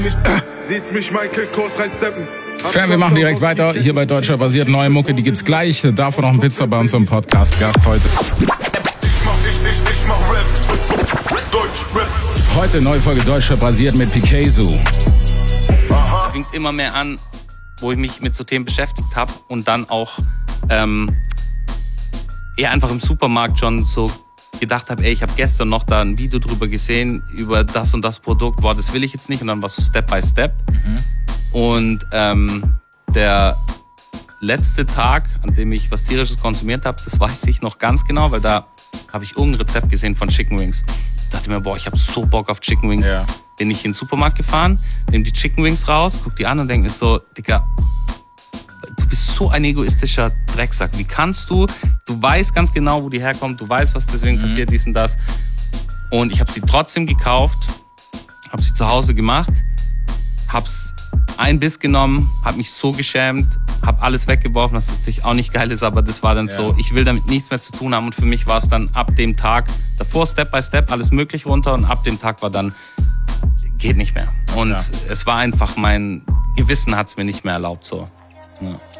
Siehst mich Michael Kors reinsteppen. Wir machen direkt weiter. Hier bei Deutscher basiert neue Mucke, die gibt's gleich. Davon noch ein Pizza bei uns im Podcast. Gast heute. Ich mach Rap. Deutsch Rap. Heute neue Folge Deutscher basiert mit Picasso. Da fing es immer mehr an, wo ich mich mit so Themen beschäftigt habe und dann auch eher einfach im Supermarkt schon so gedacht habe, ey, ich habe gestern noch da ein Video drüber gesehen, über das und das Produkt, boah, das will ich jetzt nicht. Und dann war es so Step by Step. Und der letzte Tag, an dem ich was Tierisches konsumiert habe, das weiß ich noch ganz genau, weil da habe ich irgendein Rezept gesehen von Chicken Wings. Ich dachte mir, boah, ich habe so Bock auf Chicken Wings. Ja. Bin ich in den Supermarkt gefahren, nehme die Chicken Wings raus, guck die an und denke mir so, Digga, du bist so ein egoistischer Drecksack. Wie kannst du weißt ganz genau, wo die herkommt, du weißt, was deswegen passiert, dies und das. Und ich habe sie trotzdem gekauft, habe sie zu Hause gemacht, hab's einen Biss genommen, habe mich so geschämt, habe alles weggeworfen, was natürlich auch nicht geil ist, aber das war dann so, ich will damit nichts mehr zu tun haben und für mich war es dann ab dem Tag, davor Step by Step, alles möglich runter und ab dem Tag war dann, geht nicht mehr. Und es war einfach, mein Gewissen hat es mir nicht mehr erlaubt so. Ja.